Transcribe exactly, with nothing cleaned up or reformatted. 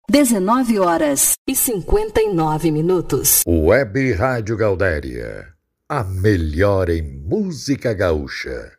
dezenove horas e cinquenta e nove minutos. Web Rádio Gaudéria, a melhor em música gaúcha.